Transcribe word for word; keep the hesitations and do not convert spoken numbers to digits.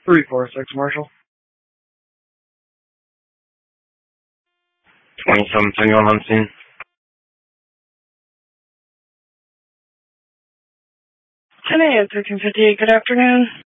three four six, Marshall. twenty-seven, anyone on scene? ten A M, thirteen fifty-eight, good afternoon.